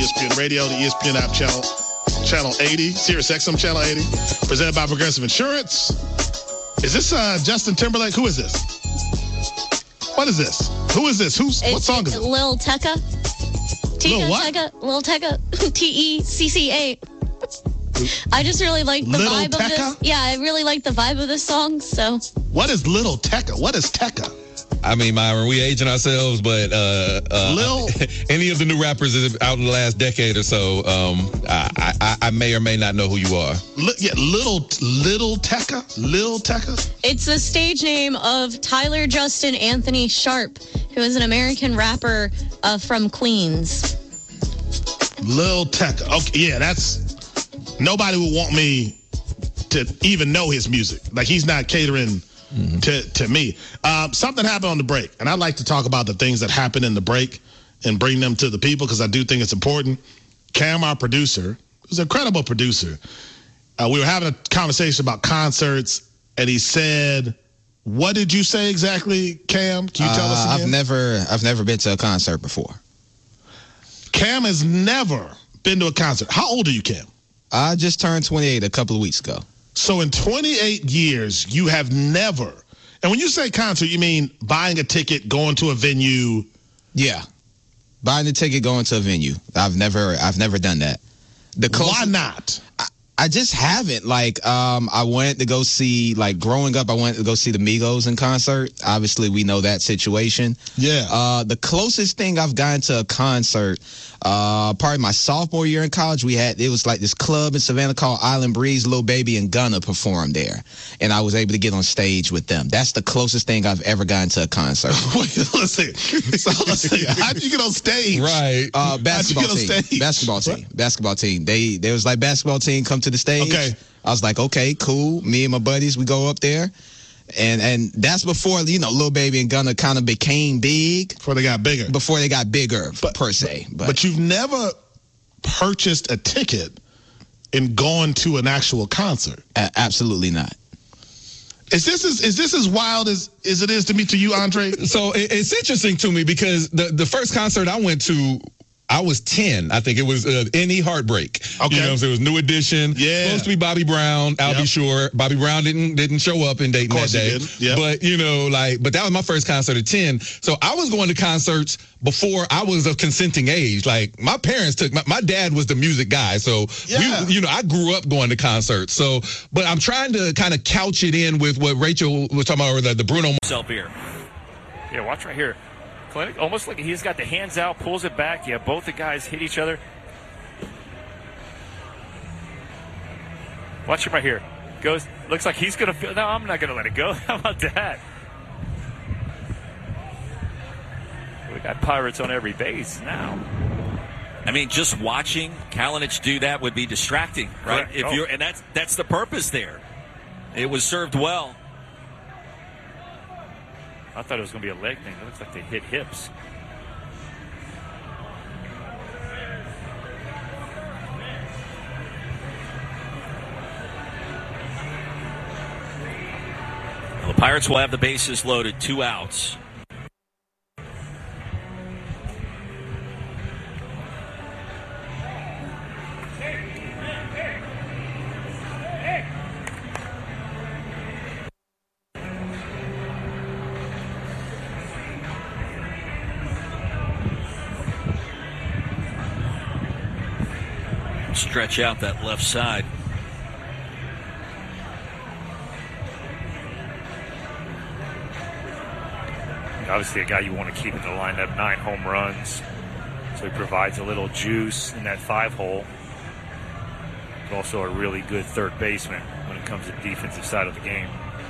ESPN Radio, the ESPN app channel 80, Sirius XM channel 80, presented by Progressive Insurance. Is this Justin Timberlake? Who is this? What is this? Who is this? What song is it? Lil Tecca. Lil what? Lil Tecca. Tecca. I just really like the Little vibe of Tecca? this. Yeah, I really like the vibe of this song. So. What is Little Tecca? What is Tecca? I mean, Myron, we aging ourselves, but any of the new rappers is out in the last decade or so, I may or may not know who you are. Little Tecca? Lil Tecca? It's the stage name of Tyler Justin Anthony Sharp, who is an American rapper from Queens. Lil Tecca. Okay, yeah, nobody would want me to even know his music. Like, he's not catering to me. Something happened on the break, and I'd like to talk about the things that happened in the break and bring them to the people because I do think it's important. Cam, our producer, who's an incredible producer, we were having a conversation about concerts, and he said, what did you say exactly, Cam? Can you tell us again? I've never been to a concert before. Cam has never been to a concert. How old are you, Cam? I just turned 28 a couple of weeks ago. So in 28 years, you have never, and when you say concert, you mean buying a ticket, going to a venue? Yeah. Buying a ticket, going to a venue. I've never done that. Why not? I just haven't. Like, I wanted to go see, like, growing up, I wanted to go see the Migos in concert. Obviously, we know that situation. Yeah. The closest thing I've gotten to a concert, probably my sophomore year in college, it was like this club in Savannah called Island Breeze. Lil Baby and Gunna performed there, and I was able to get on stage with them. That's the closest thing I've ever gotten to a concert. Wait, let's see. How did you get on stage? Right. Basketball team. They was like, basketball team, come to the stage. Okay. I was like, okay, cool. Me and my buddies, we go up there. And that's before, Lil Baby and Gunna kind of became big. Before they got bigger. Per se. But you've never purchased a ticket and gone to an actual concert. Absolutely not. Is this as wild as it is to you, Andre? So it's interesting to me because the first concert I went to, I was 10. I think it was Any Heartbreak. Okay. So it was New Edition. Yeah. Supposed to be Bobby Brown. I'll be sure. Bobby Brown didn't show up in Dayton that day. Yep. But that was my first concert at 10. So I was going to concerts before I was of consenting age. Like, my parents my dad was the music guy. So, I grew up going to concerts. So, but I'm trying to kind of couch it in with what Rachel was talking about, or the Bruno. Here. Yeah, watch right here. Clinic, almost like he's got the hands out, pulls it back. Yeah, both the guys hit each other. Watch him right here. Goes, looks like he's going to feel. No, I'm not going to let it go. How about that? We got Pirates on every base now. I mean, just watching Kalinic do that would be distracting, right? Correct. And that's the purpose there. It was served well. I thought it was going to be a leg thing. It looks like they hit hips. Well, the Pirates will have the bases loaded, 2 outs. Stretch out that left side. Obviously a guy you want to keep in the lineup, 9 home runs. So he provides a little juice in that 5-hole. He's also a really good third baseman when it comes to the defensive side of the game.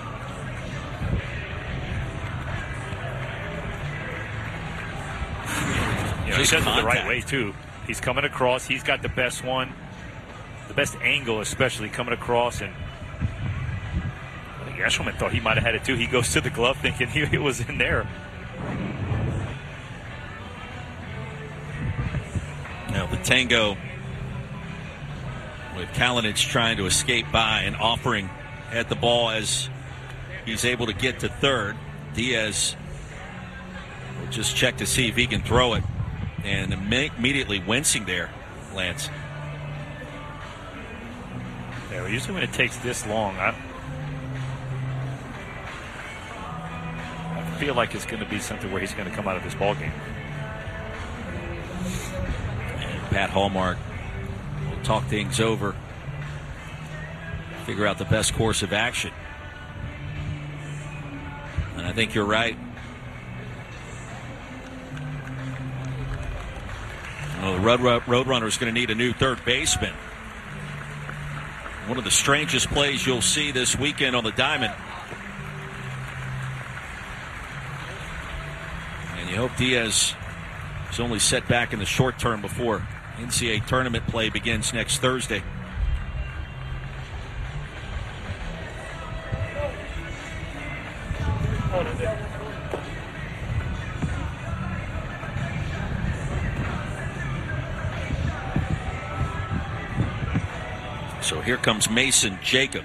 He does it the right way, too. He's coming across. He's got the best one. The best angle, especially coming across. And I think Eshelman thought he might have had it, too. He goes to the glove thinking he was in there. Now the tango with Kalinic trying to escape by and offering at the ball as he's able to get to third. Diaz will just check to see if he can throw it. And immediately wincing there Lance. Yeah, well, usually when it takes this long, I feel like it's going to be something where he's going to come out of this ball game. And Pat Hallmark will talk things over, figure out the best course of action. And I think you're right. Well, the Roadrunner is going to need a new third baseman. One of the strangest plays you'll see this weekend on the diamond. And you hope Diaz is only set back in the short term before NCAA tournament play begins next Thursday. So here comes Mason Jacob.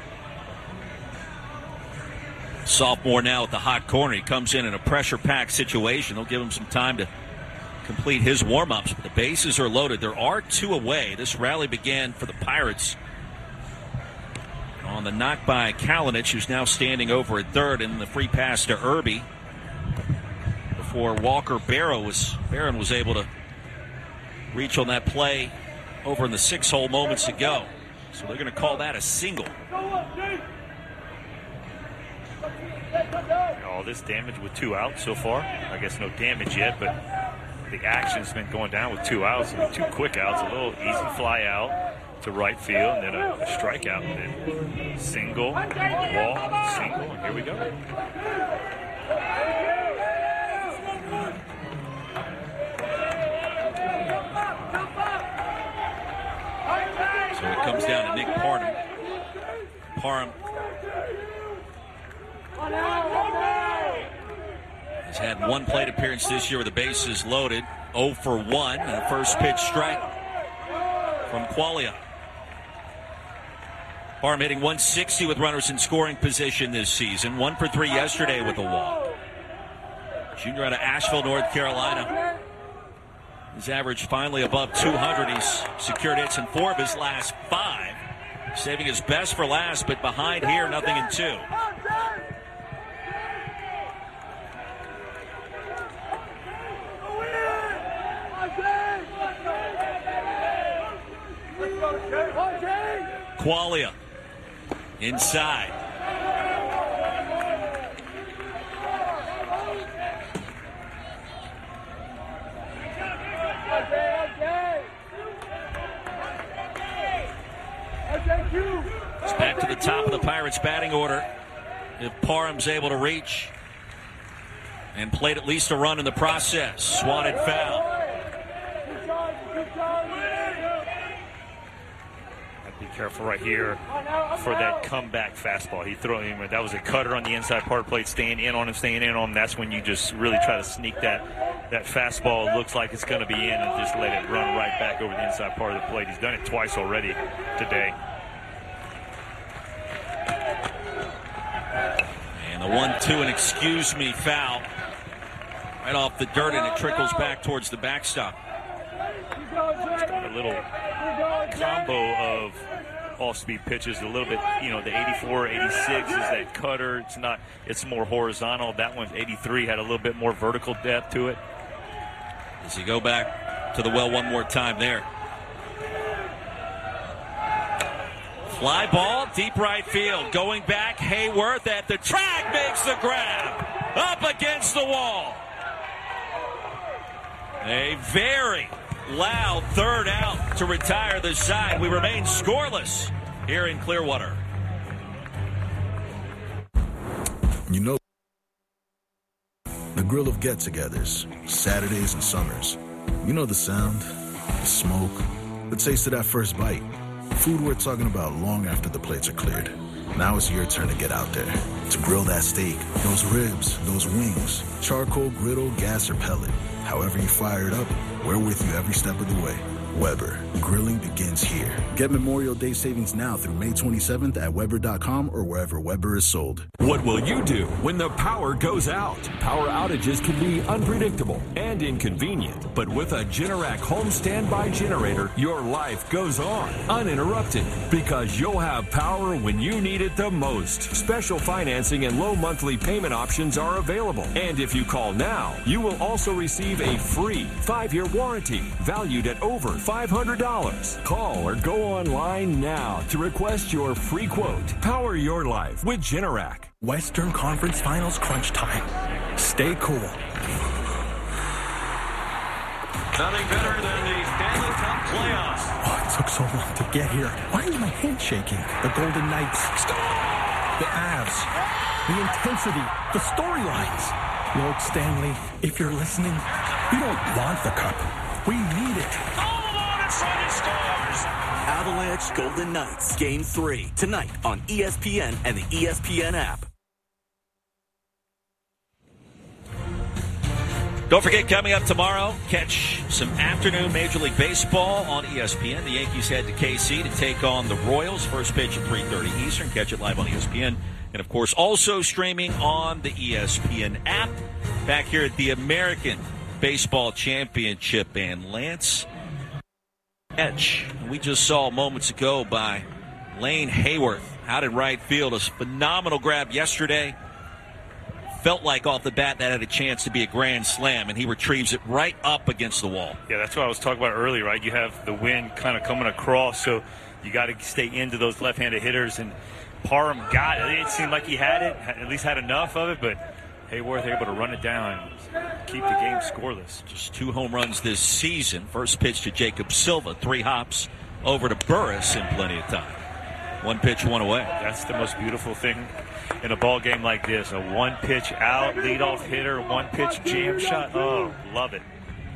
Sophomore now at the hot corner. He comes in a pressure-packed situation. They'll give him some time to complete his warm-ups. But the bases are loaded. There are two away. This rally began for the Pirates on the knock by Kalinic, who's now standing over at third, and the free pass to Irby before Walker Barron was able to reach on that play over in the 6-hole moments ago. So they're going to call that a single. All this damage with 2 outs so far. I guess no damage yet, but the action's been going down with 2 outs and 2 quick outs. A little easy fly out to right field, and then a strikeout, and then single, walk, single, and here we go. So it comes down to Nick Parham. Parham has had 1 plate appearance this year with the bases loaded. 0 for 1 and a first pitch strike from Quaglia. Parham hitting 160 with runners in scoring position this season. 1 for 3 yesterday with a walk. Junior out of Asheville, North Carolina. His average finally above 200. He's secured hits in 4 of his last 5. Saving his best for last, but behind here, nothing in 2. Quaglia inside. It's back to the top of the Pirates batting order. If Parham's able to reach and played at least a run in the process. Swatted foul. Be careful right here for that comeback fastball. He threw him. That was a cutter on the inside part of the plate, staying in on him. That's when you just really try to sneak that fastball. It looks like it's going to be in, and just let it run right back over the inside part of the plate. He's done it twice already today. And the 1-2 and excuse me foul right off the dirt, and it trickles back towards the backstop. A little combo of off-speed pitches, a little bit, the 84, 86 is that cutter. It's more horizontal. That one's 83, had a little bit more vertical depth to it. As you go back to the well one more time there. Fly ball, deep right field. Going back, Hayworth at the track makes the grab. Up against the wall. A very loud third out to retire the side. We remain scoreless here in Clearwater. The grill of get-togethers, Saturdays and summers. You know the sound, the smoke, the taste of that first bite. Food we're talking about long after the plates are cleared. Now it's your turn to get out there, to grill that steak, those ribs, those wings, charcoal, griddle, gas, or pellet. However you fire it up, we're with you every step of the way. Weber, grilling begins here. Get Memorial Day savings now through May 27th at Weber.com or wherever Weber is sold. What will you do when the power goes out? Power outages can be unpredictable and inconvenient, but with a Generac home standby generator, your life goes on uninterrupted because you'll have power when you need it the most. Special financing and low monthly payment options are available. And if you call now, you will also receive a free 5-year warranty valued at over $500. Call or go online now to request your free quote. Power your life with Generac. Western Conference Finals crunch time. Stay cool. Nothing better than the Stanley Cup playoffs. Oh, it took so long to get here. Why is my hand shaking? The Golden Knights. The Avs. The intensity. The storylines. Lord Stanley, if you're listening, we don't want the cup. We need it. All alone in front and scores. Avalanche Golden Knights. Game 3. Tonight on ESPN and the ESPN app. Don't forget, coming up tomorrow, catch some afternoon Major League Baseball on ESPN. The Yankees head to KC to take on the Royals. First pitch at 3:30 Eastern. Catch it live on ESPN. And, of course, also streaming on the ESPN app. Back here at the American Baseball Championship, and Lance Etch. We just saw moments ago by Lane Hayworth out in right field. A phenomenal grab yesterday. Felt like off the bat that had a chance to be a grand slam, and he retrieves it right up against the wall. Yeah, that's what I was talking about earlier, right? You have the wind kind of coming across, so you got to stay into those left-handed hitters, and Parham got it. It seemed like he had it, at least had enough of it, but Hayworth able to run it down and keep the game scoreless. Just 2 home runs this season. First pitch to Jacob Silva, 3 hops over to Burris in plenty of time. 1 pitch, 1 away. That's the most beautiful thing in a ball game like this. A 1 pitch out, leadoff hitter, 1 pitch jam shot. Oh, love it.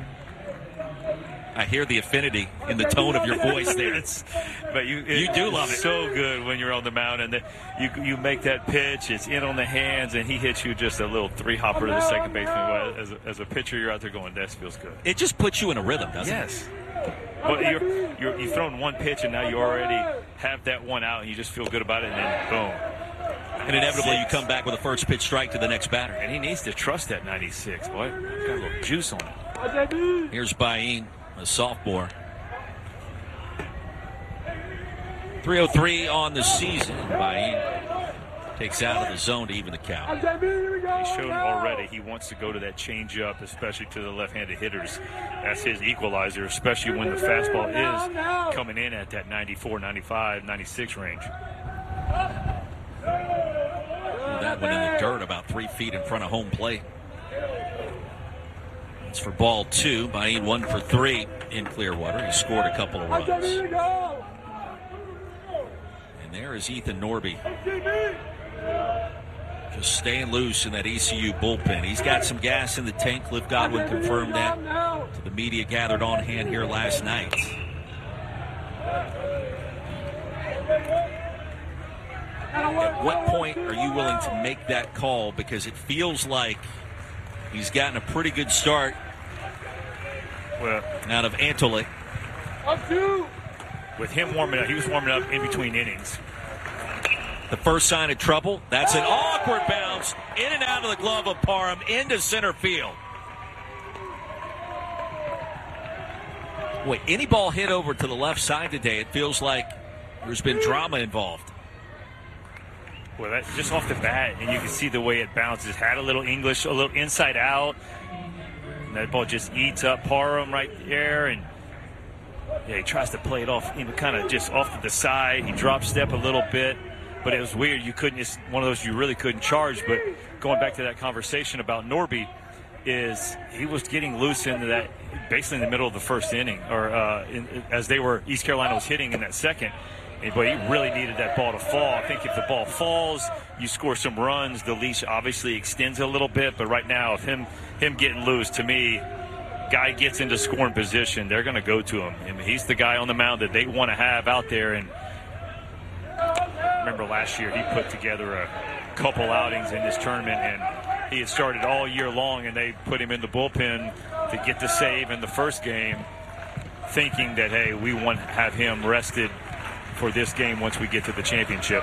I hear the affinity in the tone of your voice there. But you do love it. So good when you're on the mound and you make that pitch. It's in on the hands, and he hits you just a little 3-hopper to the second baseman. As a pitcher, you're out there going, "That feels good." It just puts you in a rhythm, doesn't it? Yes. Well, you've thrown 1 pitch, and now you already have that one out, and you just feel good about it, and then boom. And inevitably, you come back with a first pitch strike to the next batter. And he needs to trust that 96, boy. Got a little juice on it. Here's Bain, a sophomore. 3:03 on the season. Bain takes out of the zone to even the count. He's shown already he wants to go to that changeup, especially to the left-handed hitters. That's his equalizer, especially when the fastball is coming in at that 94, 95, 96 range. That one in the dirt about 3 feet in front of home plate. It's for ball 2. Bain 1 for 3 in Clearwater. He scored a couple of runs. And there is Ethan Norby. Just staying loose in that ECU bullpen. He's got some gas in the tank. Cliff Godwin confirmed that to the media gathered on hand here last night. At what point are you willing to make that call? Because it feels like he's gotten a pretty good start out of Antole. With him warming up, he was warming up in between innings. The first sign of trouble, that's an awkward bounce in and out of the glove of Parham into center field. Boy, any ball hit over to the left side today, it feels like there's been drama involved. Well, that's just off the bat, and you can see the way it bounces. Had a little English, a little inside out. And that ball just eats up Parham right there, and yeah, he tries to play it off, kind of just off to the side. He drop step a little bit, but it was weird. You couldn't, it's one of those you really couldn't charge. But going back to that conversation about Norby, is he was getting loose into that basically in the middle of the first inning, or as East Carolina was hitting in that second. But he really needed that ball to fall. I think if the ball falls, you score some runs. The leash obviously extends a little bit, but right now, if him getting loose, to me, guy gets into scoring position, they're going to go to him. I mean, he's the guy on the mound that they want to have out there. And remember last year, he put together a couple outings in this tournament, and he had started all year long, and they put him in the bullpen to get the save in the first game. thinking that, hey, we want to have him rested for this game once we get to the championship.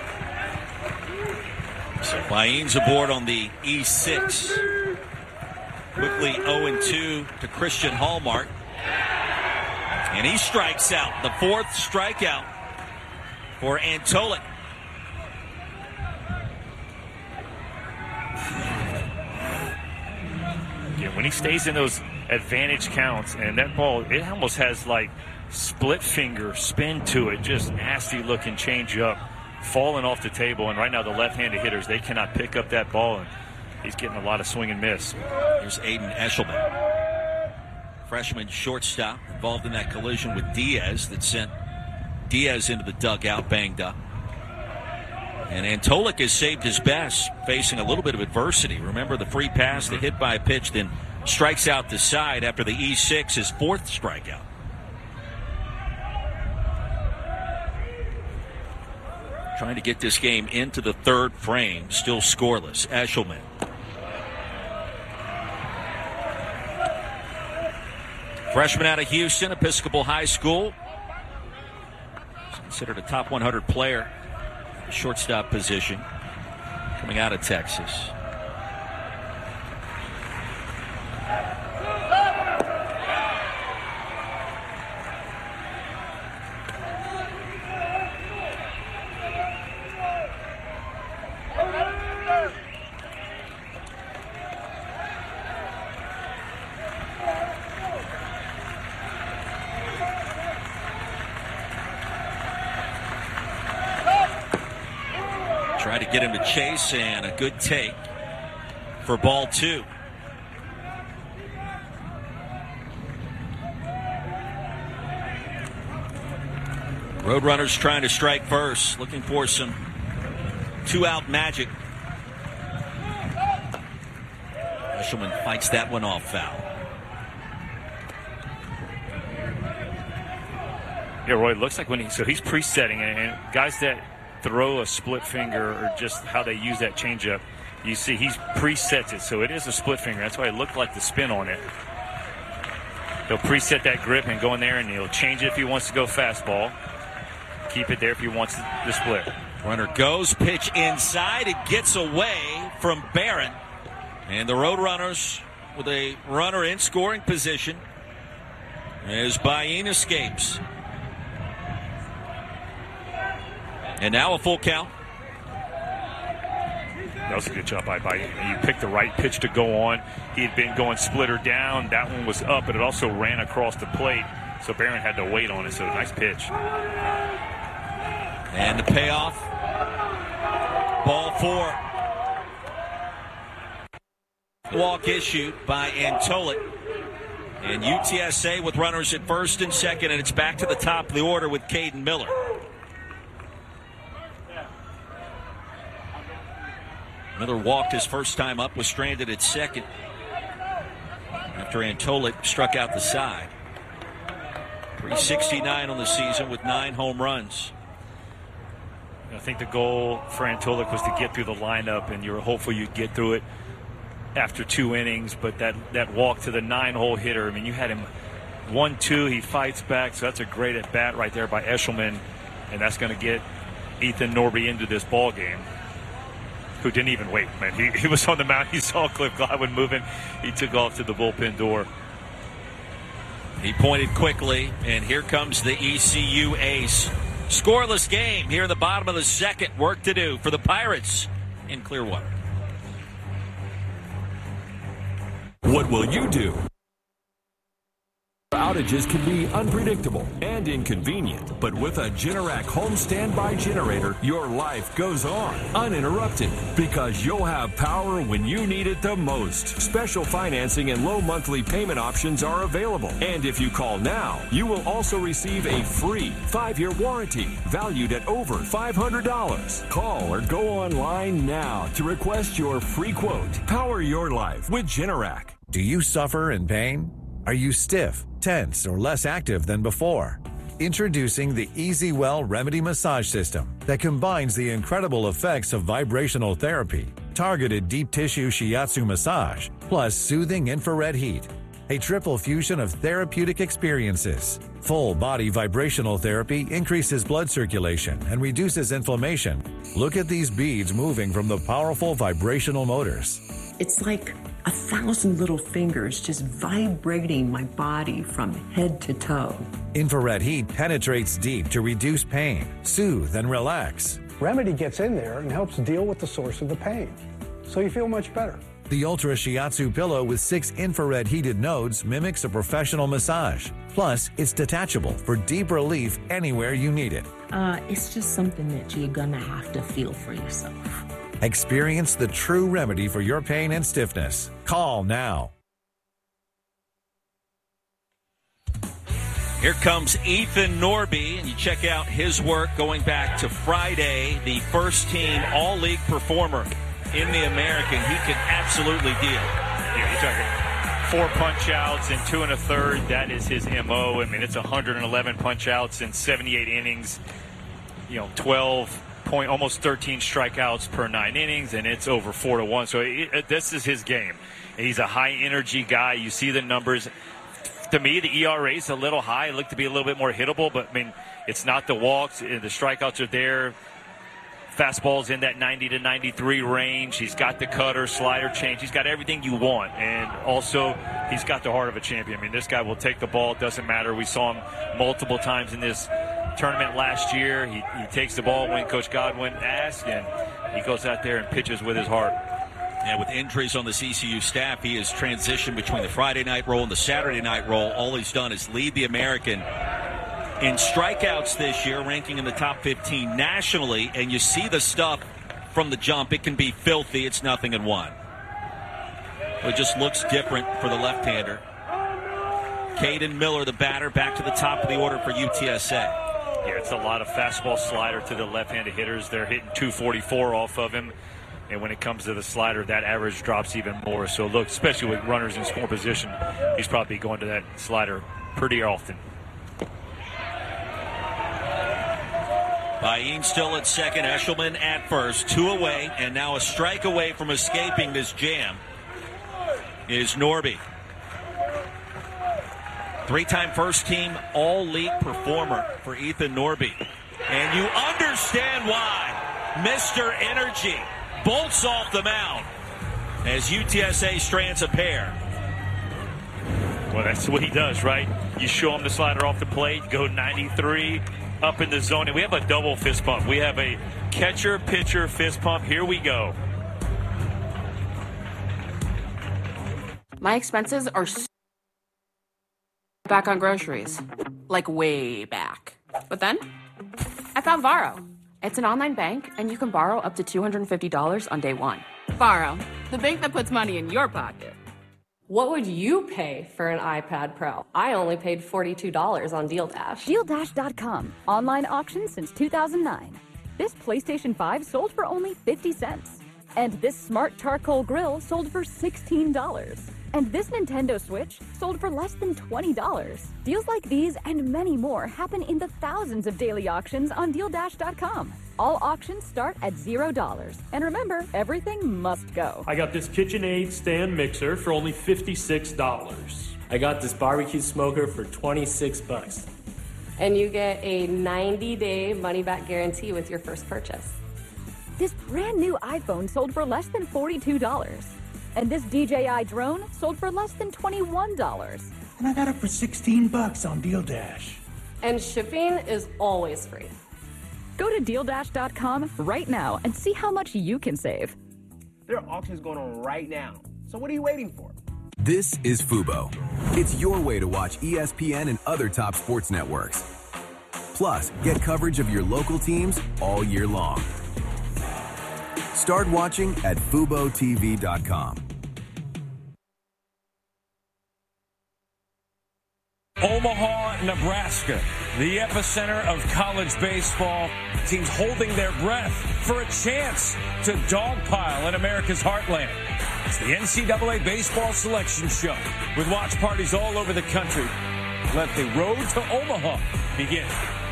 So Bain's aboard on the E6. Quickly 0-2 to Christian Hallmark. And he strikes out. The fourth strikeout for Antolik. Yeah, when he stays in those advantage counts, and that ball, it almost has like split finger spin to it. Just nasty looking change up, falling off the table. And right now the left-handed hitters, they cannot pick up that ball. And he's getting a lot of swing and miss. Here's Aiden Eshelman, freshman shortstop, involved in that collision with Diaz that sent Diaz into the dugout, banged up. And Antolik has saved his best, facing a little bit of adversity. Remember the free pass, the hit by a pitch, then strikes out the side after the E6, his fourth strikeout. Trying to get this game into the third frame, still scoreless. Eshelman. Freshman out of Houston, Episcopal High School. He's considered a top 100 player, shortstop position, coming out of Texas. Try to get him to chase, and a good take for ball two. Roadrunners trying to strike first, looking for some two-out magic. Eshelman fights that one off foul. Yeah, Roy, it looks like he's presetting, and guys that throw a split finger, or just how they use that changeup, you see he's presets it, so it is a split finger. That's why it looked like the spin on it. He'll preset that grip and go in there, and he'll change it if he wants to go fastball. Keep it there if he wants the split. Runner goes, pitch inside. It gets away from Barron. And the Roadrunners with a runner in scoring position as Bain escapes. And now a full count. That was a good job by Bain. You picked the right pitch to go on. He had been going splitter down. That one was up, but it also ran across the plate. So Barron had to wait on it. So nice pitch. And the payoff. Ball four. Walk issued by Antolik. And UTSA with runners at first and second, and it's back to the top of the order with Caden Miller. Miller walked his first time up, was stranded at second after Antolik struck out the side. 369 on the season with 9 home runs. I think the goal for Antolik was to get through the lineup, and you were hopeful you'd get through it after 2 innings. But that walk to the 9-hole hitter, I mean, you had him 1-2. He fights back, so that's a great at bat right there by Eshelman, and that's going to get Ethan Norby into this ball game. Who didn't even wait, man. He was on the mound. He saw Cliff Gladwin moving. He took off to the bullpen door. He pointed quickly, and here comes the ECU ace. Scoreless game here in the bottom of the second. Work to do for the Pirates in Clearwater. What will you do? Outages can be unpredictable and inconvenient, but with a Generac home standby generator, your life goes on uninterrupted because you'll have power when you need it the most. Special financing and low monthly payment options are available. And if you call now, you will also receive a free 5-year warranty valued at over $500. Call or go online now to request your free quote. Power your life with Generac. Do you suffer in pain? Are you stiff, tense, or less active than before? Introducing the EasyWell Remedy Massage System that combines the incredible effects of vibrational therapy, targeted deep tissue shiatsu massage, plus soothing infrared heat. a triple fusion of therapeutic experiences. Full body vibrational therapy increases blood circulation and reduces inflammation. Look at these beads moving from the powerful vibrational motors. It's like 1,000 little fingers just vibrating my body from head to toe. Infrared heat penetrates deep to reduce pain, soothe, and relax. Remedy gets in there and helps deal with the source of the pain, so you feel much better. The Ultra Shiatsu pillow with 6 infrared heated nodes mimics a professional massage. Plus, it's detachable for deep relief anywhere you need it. It's just something that you're gonna have to feel for yourself. Experience the true remedy for your pain and stiffness. Call now. Here comes Ethan Norby, and you check out his work going back to Friday, the first team all-league performer in the American. He can absolutely deal. Yeah, he's talking 4 punch-outs in 2 1/3. That is his MO. I mean, it's 111 punch-outs in 78 innings. almost 13 strikeouts per 9 innings, and it's over 4-1. So this is his game. He's a high-energy guy. You see the numbers. To me, the ERA is a little high. It looked to be a little bit more hittable, but, I mean, it's not the walks. The strikeouts are there. Fastball's in that 90 to 93 range. He's got the cutter, slider change. He's got everything you want. And also, he's got the heart of a champion. I mean, this guy will take the ball. It doesn't matter. We saw him multiple times in this tournament last year. He takes the ball when Coach Godwin asked, and he goes out there and pitches with his heart. And with injuries on the ECU staff, he has transitioned between the Friday night role and the Saturday night role. All he's done is lead the American in strikeouts this year, ranking in the top 15 nationally. And you see the stuff from the jump. It can be filthy. It's 0-1. It just looks different for the left-hander. Caden Miller, the batter, back to the top of the order for UTSA. Yeah, it's a lot of fastball slider to the left-handed hitters. They're hitting 244 off of him. And when it comes to the slider, that average drops even more. So, look, especially with runners in scoring position, he's probably going to that slider pretty often. Bain still at second, Eshelman at first, 2 away, and now a strike away from escaping this jam is Norby. 3-time first-team all-league performer for Ethan Norby. And you understand why Mr. Energy bolts off the mound as UTSA strands a pair. Well, that's what he does, right? You show him the slider off the plate, go 93 up in the zone, and we have a double fist pump. We have a catcher-pitcher fist pump. Here we go. My expenses are back on groceries, like way back. But then I found Varo. It's an online bank, and you can borrow up to $250 on day one. Varo, the bank that puts money in your pocket. What would you pay for an iPad Pro? I only paid $42 on DealDash. DealDash.com. Online auction since 2009. This PlayStation 5 sold for only 50 cents. And this smart charcoal grill sold for $16. And this Nintendo Switch sold for less than $20. Deals like these and many more happen in the thousands of daily auctions on DealDash.com. All auctions start at $0. And remember, everything must go. I got this KitchenAid stand mixer for only $56. I got this barbecue smoker for $26. And you get a 90-day money-back guarantee with your first purchase. This brand new iPhone sold for less than $42. And this DJI drone sold for less than $21. And I got it for $16 on DealDash. And shipping is always free. Go to DealDash.com right now and see how much you can save. There are auctions going on right now. So what are you waiting for? This is Fubo. It's your way to watch ESPN and other top sports networks. Plus, get coverage of your local teams all year long. Start watching at FuboTV.com. Omaha, Nebraska, the epicenter of college baseball. Teams holding their breath for a chance to dogpile in America's heartland. It's the NCAA Baseball Selection Show with watch parties all over the country. Let the road to Omaha begin.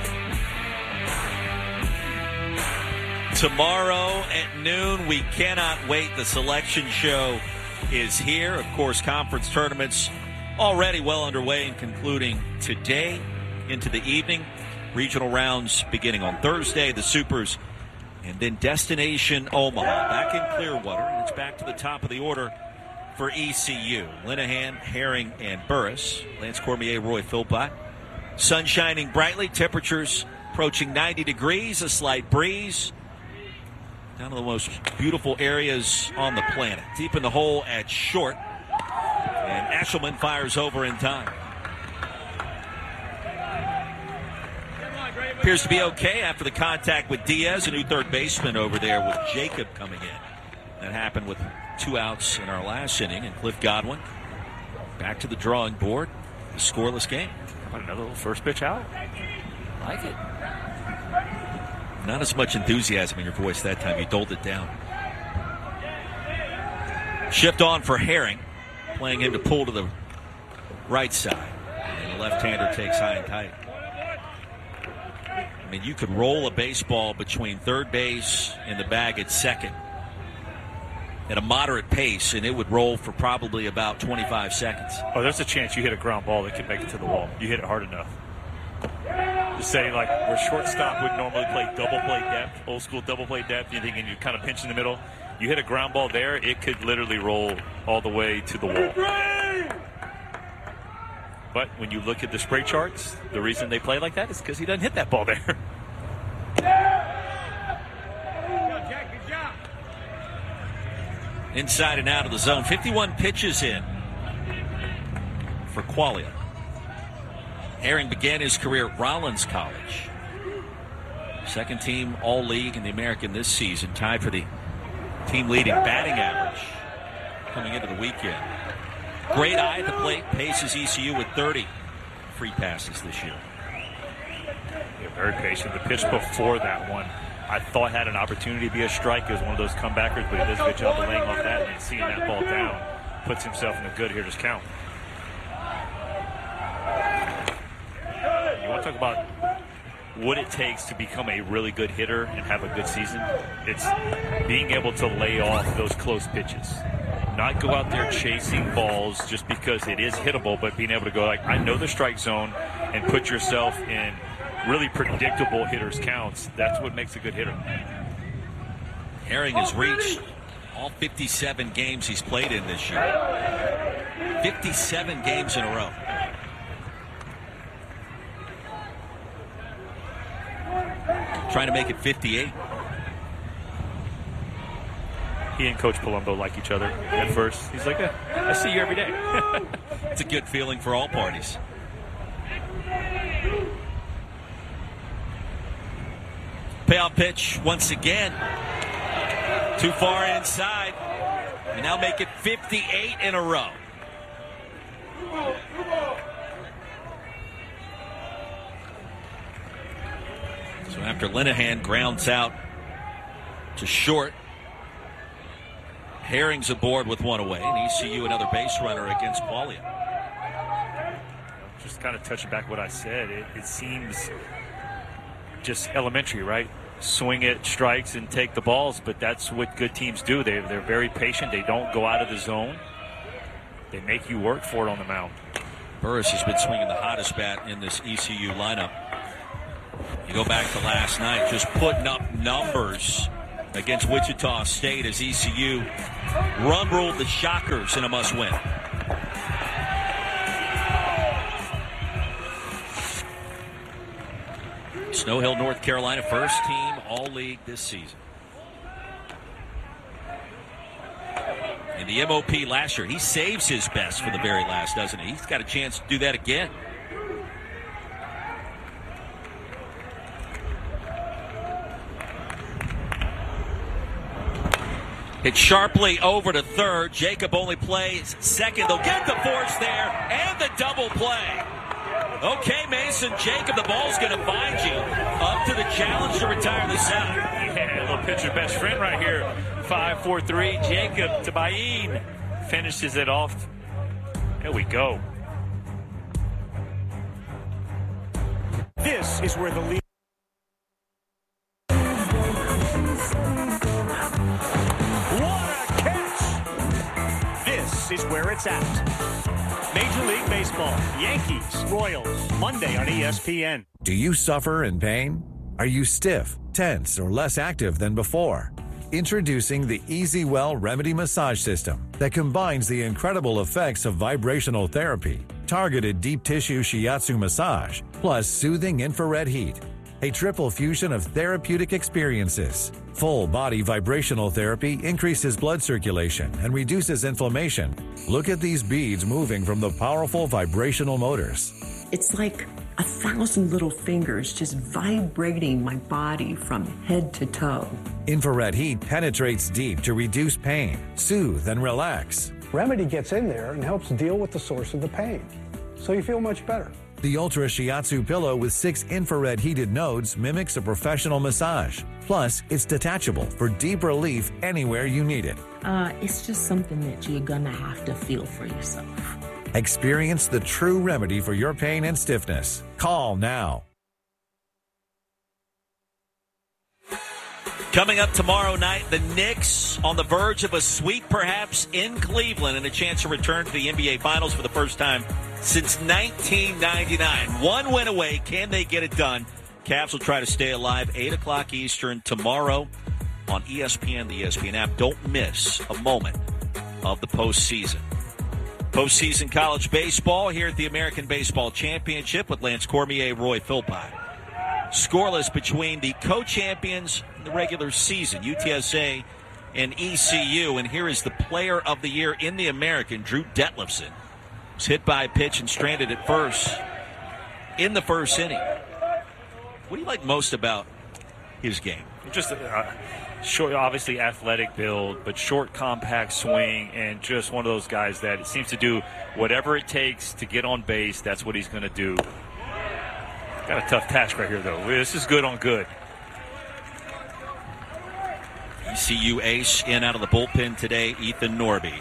Tomorrow at noon, we cannot wait. The selection show is here. Of course, conference tournaments already well underway and concluding today into the evening. Regional rounds beginning on Thursday, the Supers, and then Destination Omaha. Back in Clearwater, and it's back to the top of the order for ECU. Linehan, Herring, and Burris. Lance Cormier, Roy Philpott. Sun shining brightly, temperatures approaching 90 degrees, a slight breeze. Down to the most beautiful areas on the planet. Deep in the hole at short. And Eshelman fires over in time. Appears to be okay after the contact with Diaz, a new third baseman over there with Jacob coming in. That happened with 2 outs in our last inning, and Cliff Godwin back to the drawing board. A scoreless game. How about another little first pitch out? Like it. Not as much enthusiasm in your voice that time. You doled it down. Shift on for Herring. Playing him to pull to the right side. And the left-hander takes high and tight. I mean, you could roll a baseball between third base and the bag at second at a moderate pace, and it would roll for probably about 25 seconds. Oh, there's a chance you hit a ground ball that could make it to the wall. You hit it hard enough. Just saying, like, where shortstop would normally play double play depth, old school double play depth, you're thinking you kind of pinch in the middle. You hit a ground ball there, it could literally roll all the way to the wall. But when you look at the spray charts, the reason they play like that is because he doesn't hit that ball there. Inside and out of the zone. 51 pitches in for Quaglia. Herring began his career at Rollins College. Second team All-League in the American this season. Tied for the team-leading batting average coming into the weekend. Great eye at the plate. Paces ECU with 30 free passes this year. Yeah, very patient. The pitch before that one, I thought had an opportunity to be a strike. It was one of those comebackers, but he does a good job of laying off that and seeing that ball down. Puts himself in a good hitter's count. You want to talk about what it takes to become a really good hitter and have a good season? It's being able to lay off those close pitches. Not go out there chasing balls just because it is hittable, but being able to go like, I know the strike zone, and put yourself in really predictable hitters' counts. That's what makes a good hitter. Herring has reached all 57 games he's played in this year. 57 games in a row. Trying to make it 58. He and Coach Palumbo like each other at first. He's like, I see you every day. It's a good feeling for all parties. Payoff pitch once again. Too far inside. And now make it 58 in a row. So after Linehan grounds out to short, Herring's aboard with one away, and ECU another base runner against Quaglia. Just kind of touching back what I said, it seems just elementary, right? Swing it, strikes, and take the balls, but that's what good teams do. They're very patient. They don't go out of the zone. They make you work for it on the mound. Burris has been swinging the hottest bat in this ECU lineup. You go back to last night, just putting up numbers against Wichita State as ECU run-ruled the Shockers in a must-win. Snow Hill, North Carolina, first team All-League this season. In the MOP last year, he saves his best for the very last, doesn't he? He's got a chance to do that again. Hit sharply over to third. Jacob only plays second. They'll get the force there and the double play. Okay, Mason Jacob, the ball's going to find you. Up to the challenge to retire the center. Yeah, a little pitcher best friend right here. 5-4-3. Jacob to Bain. Finishes it off. There we go. This is where the lead. What a catch! This is where it's at. Major League Baseball, Yankees, Royals, Monday on ESPN. Do you suffer in pain? Are you stiff, tense, or less active than before? Introducing the EasyWell Remedy Massage System that combines the incredible effects of vibrational therapy, targeted deep tissue shiatsu massage, plus soothing infrared heat. A triple fusion of therapeutic experiences. Full body vibrational therapy increases blood circulation and reduces inflammation. Look at these beads moving from the powerful vibrational motors. It's like 1,000 little fingers just vibrating my body from head to toe. Infrared heat penetrates deep to reduce pain, soothe, and relax. Remedy gets in there and helps deal with the source of the pain, so you feel much better. The Ultra Shiatsu pillow with 6 infrared heated nodes mimics a professional massage. Plus, it's detachable for deep relief anywhere you need it. It's just something that you're gonna have to feel for yourself. Experience the true remedy for your pain and stiffness. Call now. Coming up tomorrow night, the Knicks on the verge of a sweep perhaps in Cleveland and a chance to return to the NBA Finals for the first time since 1999. One win away. Can they get it done? Cavs will try to stay alive. 8 o'clock Eastern tomorrow on ESPN, the ESPN app. Don't miss a moment of the postseason. Postseason college baseball here at the American Baseball Championship with Lance Cormier, Roy Philpott. Scoreless between the co-champions in the regular season, UTSA and ECU. And here is the player of the year in the American, Drew Detlefson. Was hit by a pitch and stranded at first in the first inning. What do you like most about his game? Just short, obviously athletic build, but short, compact swing, and just one of those guys that it seems to do whatever it takes to get on base. That's what he's going to do. Got a tough task right here, though. This is good on good. ECU ace in out of the bullpen today, Ethan Norby.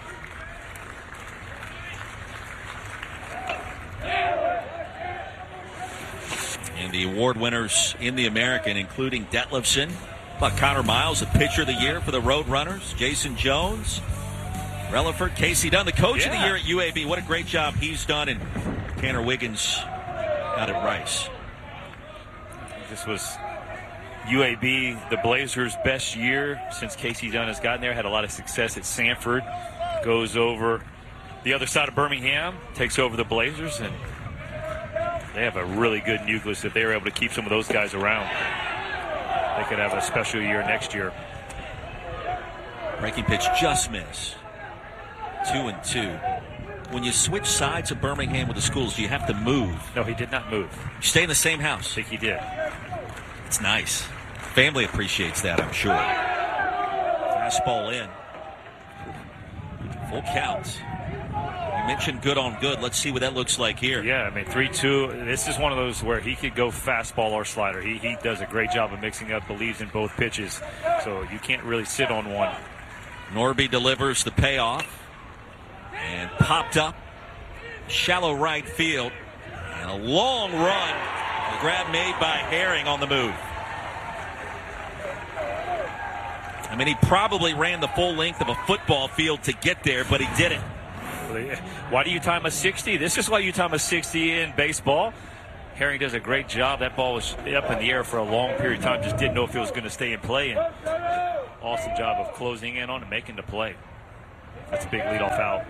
And the award winners in the American, including Detlefson, but Connor Miles, the pitcher of the year for the Roadrunners, Jason Jones, Relaford, Casey Dunn, the coach of the year at UAB. What a great job he's done, and Tanner Wiggins out at Rice. This was UAB, the Blazers' best year since Casey Dunn has gotten there. Had a lot of success at Sanford. Goes over the other side of Birmingham, takes over the Blazers, and they have a really good nucleus. If they were able to keep some of those guys around, they could have a special year next year. Breaking pitch just missed. 2-2. When you switch sides of Birmingham with the schools, do you have to move? No, he did not move. You stay in the same house. I think he did. It's nice. Family appreciates that, I'm sure. Fastball in. Full count. You mentioned good on good. Let's see what that looks like here. Yeah, I mean, 3-2. This is one of those where he could go fastball or slider. He does a great job of mixing up, believes in both pitches. So you can't really sit on one. Norby delivers the payoff. And popped up. Shallow right field. And a long run. A grab made by Herring on the move. I mean, he probably ran the full length of a football field to get there, but he didn't. Why do you time a 60? This is why you time a 60 in baseball. Herring does a great job. That ball was up in the air for a long period of time. Just didn't know if it was going to stay in play. And awesome job of closing in on and making the play. That's a big leadoff out.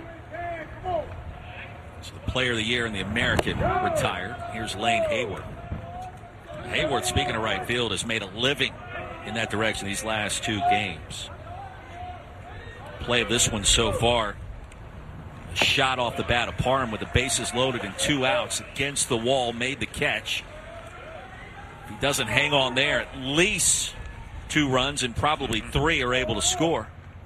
So the player of the year in the American retired. Here's Lane Hayward. Hayward, speaking of right field, has made a living in that direction these last 2 games. Play of this one so far. A shot off the bat of Parham with the bases loaded and 2 outs against the wall, made the catch. If he doesn't hang on there, at least 2 runs and probably 3 are able to score.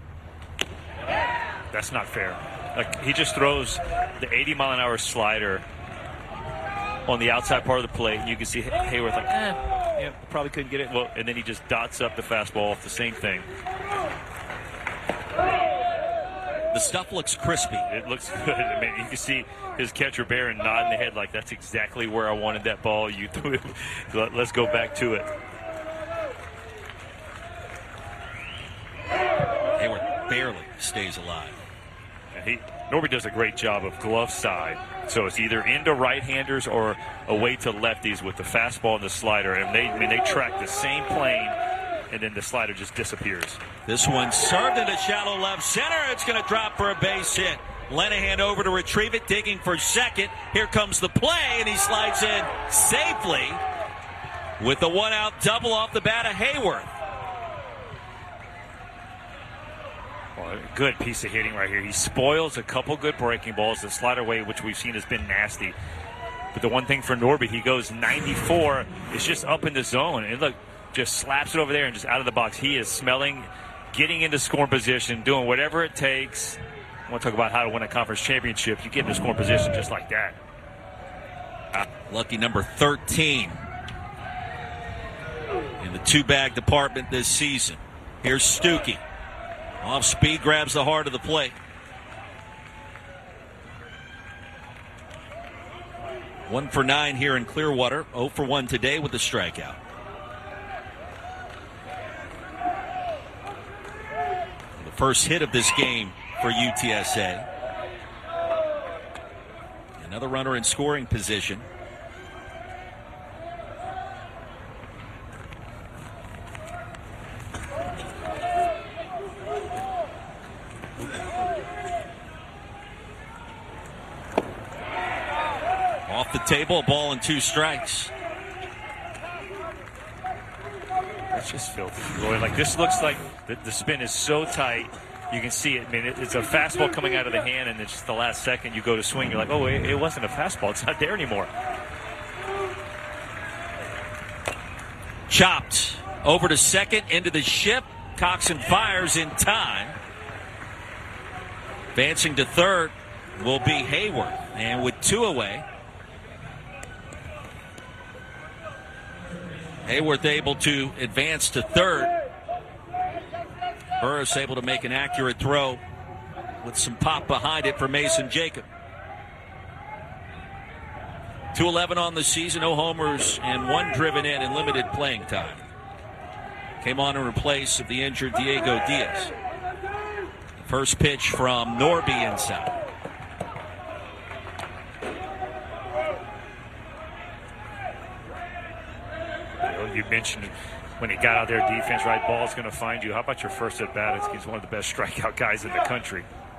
That's not fair. Like, he just throws the 80-mile-an-hour slider on the outside part of the plate, and you can see Hayward like, yeah, probably couldn't get it. Well, and then he just dots up the fastball off the same thing. The stuff looks crispy. It looks good. I mean, you can see his catcher Barron nodding the head like, that's exactly where I wanted that ball. You threw it. Let's go back to it. Hayward barely stays alive. Norby does a great job of glove side. So it's either into right-handers or away to lefties with the fastball and the slider. And they track the same plane, and then the slider just disappears. This one served into shallow left center. It's going to drop for a base hit. Lenahan over to retrieve it, digging for second. Here comes the play, and he slides in safely with the one-out double off the bat of Hayworth. Well, a good piece of hitting right here. He spoils a couple good breaking balls. The slider way, which we've seen, has been nasty. But the one thing for Norby, he goes 94. It's just up in the zone. And look, just slaps it over there and just out of the box. He is smelling, getting into scoring position, doing whatever it takes. I want to talk about how to win a conference championship. You get into scoring position just like that. Lucky number 13 in the two-bag department this season. Here's Stuckey. Off speed, grabs the heart of the plate. 1 for 9 here in Clearwater. 0 for 1 today with the strikeout. The first hit of this game for UTSA. Another runner in scoring position. Off the table, a ball and 2 strikes. That's just filthy. Boy, like this looks like the spin is so tight. You can see it. I mean, it's a fastball coming out of the hand, and it's just the last second you go to swing. You're like, oh, it wasn't a fastball. It's not there anymore. Chopped over to second, into the ship. Coxon fires in time. Advancing to third will be Hayworth. And with 2 away, Hayworth able to advance to third. Burris able to make an accurate throw with some pop behind it for Mason Jacob. 211 on the season, no homers, and 1 driven in limited playing time. Came on in replace of the injured Diego Diaz. First pitch from Norby inside. You mentioned when he got out there, defense, right, ball's going to find you. How about your first at bat? He's one of the best strikeout guys in the country.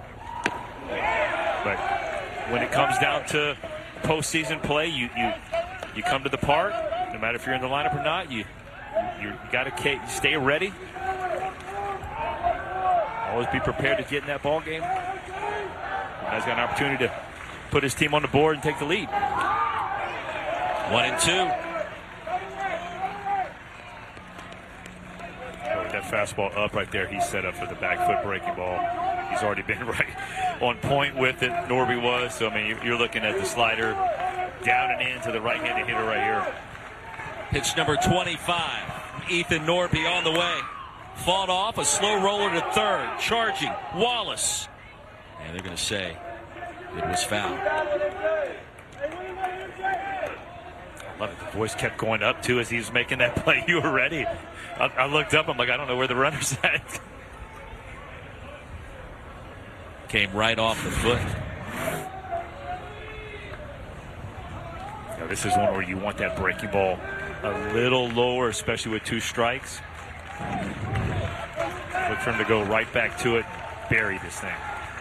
But when it comes down to postseason play, you come to the park. No matter if you're in the lineup or not, you got to stay ready. Always be prepared to get in that ball game. Guy's got an opportunity to put his team on the board and take the lead. 1-2. That fastball up right there, he's set up for the back foot breaking ball. He's already been right on point with it. Norby was. So, I mean, you're looking at the slider down and in to the right-handed hitter right here. Pitch number 25. Ethan Norby on the way. Fought off, a slow roller to third. Charging Wallace. And they're going to say it was foul. I love it. The voice kept going up, too, as he was making that play. You were ready. I looked up. I'm like, I don't know where the runner's at. Came right off the foot. Now, this is one where you want that breaking ball a little lower, especially with 2 strikes. Look for him to go right back to it, bury this thing.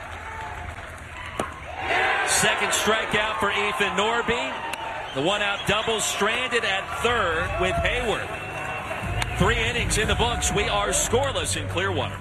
Second strikeout for Ethan Norby. The one-out double stranded at third with Hayworth. 3 innings in the books. We are scoreless in Clearwater.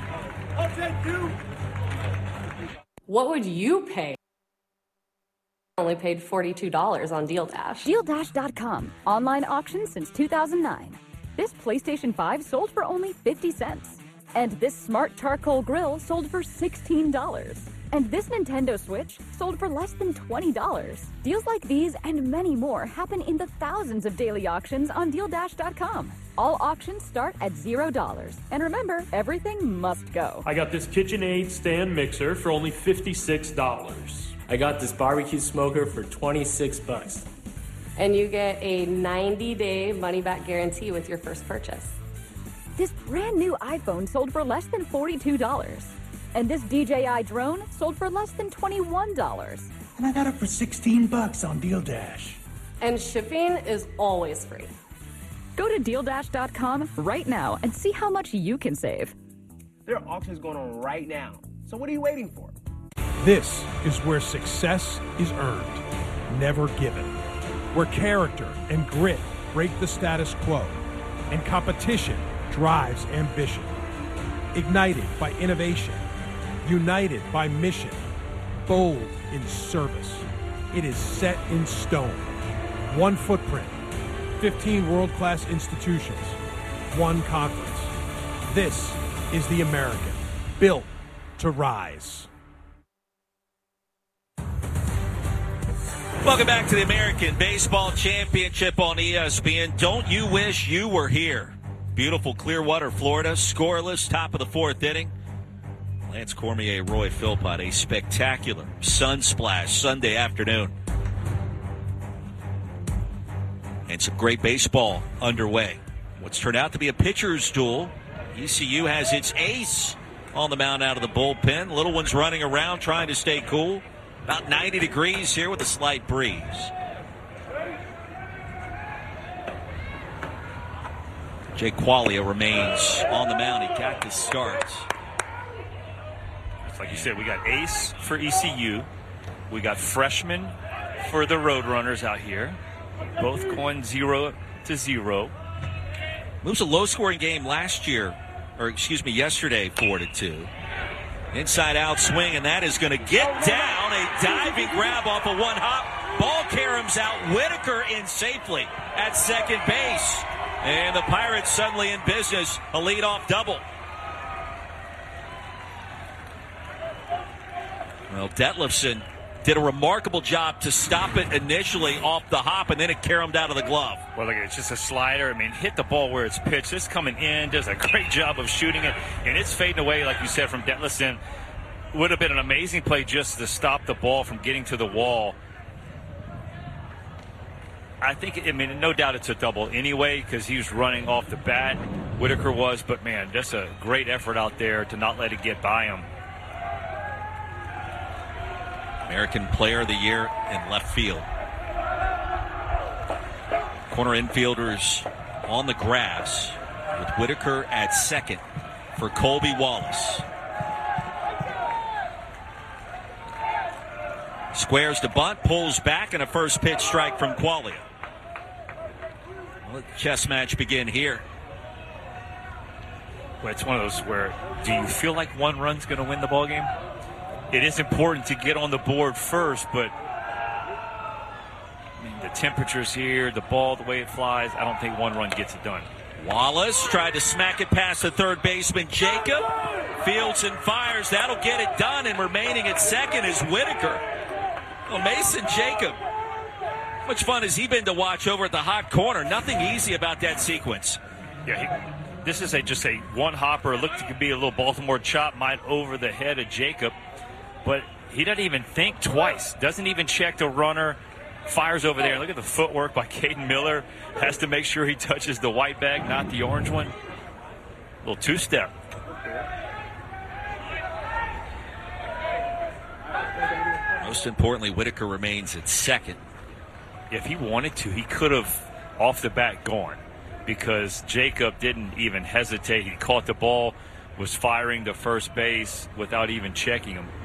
What would you pay? I only paid $42 on Deal Dash. DealDash.com. Online auction since 2009. This PlayStation 5 sold for only 50 cents. And this smart charcoal grill sold for $16. And this Nintendo Switch sold for less than $20. Deals like these and many more happen in the thousands of daily auctions on DealDash.com. All auctions start at $0. And remember, everything must go. I got this KitchenAid stand mixer for only $56. I got this barbecue smoker for $26. And you get a 90-day money-back guarantee with your first purchase. This brand new iPhone sold for less than $42. And this DJI drone sold for less than $21. And I got it for 16 bucks on Deal Dash. And shipping is always free. Go to DealDash.com right now and see how much you can save. There are auctions going on right now. So what are you waiting for? This is where success is earned, never given. Where character and grit break the status quo, and competition drives ambition. Ignited by innovation, united by mission, bold in service. It is set in stone. One footprint, 15 world-class institutions, one conference. This is the American, built to rise. Welcome back to the American Baseball Championship on ESPN. Don't you wish you were here? Beautiful Clearwater, Florida, scoreless, top of the fourth inning. Lance Cormier, Roy Philpott, a spectacular sun splash Sunday afternoon. And some great baseball underway. What's turned out to be a pitcher's duel. ECU has its ace on the mound out of the bullpen. Little one's running around trying to stay cool. About 90 degrees here with a slight breeze. Jake Quaglia remains on the mound. He got the start. Like you said, we got ace for ECU. We got freshman for the Roadrunners out here. Both going 0-0. It was a low-scoring game yesterday, 4-2. Inside-out swing, and that is going to get down. A diving grab off of one hop. Ball caroms out. Whitaker in safely at second base. And the Pirates suddenly in business. A leadoff double. Well, Detlefson did a remarkable job to stop it initially off the hop, and then it caromed out of the glove. Well, look, it's just a slider. I mean, hit the ball where it's pitched. It's coming in, does a great job of shooting it, and it's fading away, like you said, from Detlefson. Would have been an amazing play just to stop the ball from getting to the wall. No doubt it's a double anyway because he was running off the bat. Whitaker was, but, man, that's a great effort out there to not let it get by him. American Player of the Year in left field. Corner infielders on the grass with Whitaker at second for Colby Wallace. Squares to bunt, pulls back, and a first pitch strike from Quaglia. Well, let the chess match begin here. Well, it's one of those where, do you feel like one run's going to win the ball game? It is important to get on the board first, but the temperatures here, the ball, the way it flies, I don't think one run gets it done. Wallace tried to smack it past the third baseman, Jacob. Fields and fires. That'll get it done, and remaining at second is Whitaker. Well, Mason Jacob, how much fun has he been to watch over at the hot corner? Nothing easy about that sequence. Yeah, this is just a one-hopper. It looked to be a little Baltimore chop, might over the head of Jacob. But he doesn't even think twice. Doesn't even check the runner. Fires over there. Look at the footwork by Caden Miller. Has to make sure he touches the white bag, not the orange one. A little two-step. Most importantly, Whitaker remains at second. If he wanted to, he could have off the bat gone because Jacob didn't even hesitate. He caught the ball, was firing to first base without even checking him.